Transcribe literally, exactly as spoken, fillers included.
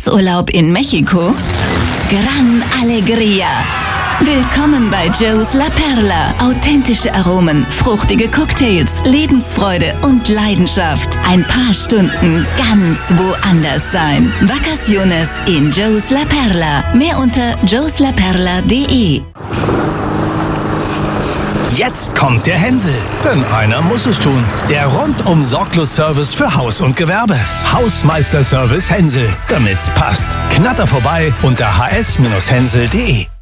Kurzurlaub in Mexiko? Gran Alegria! Willkommen bei Joe's La Perla. Authentische Aromen, fruchtige Cocktails, Lebensfreude und Leidenschaft. Ein paar Stunden ganz woanders sein. Vacaciones in Joe's La Perla. Mehr unter joes la perla punkt de. Jetzt kommt der Hänsel, denn einer muss es tun. Der Rundum-Sorglos-Service für Haus und Gewerbe. Hausmeister-Service Hänsel, damit's passt. Knatter vorbei unter h s Bindestrich hänsel punkt de.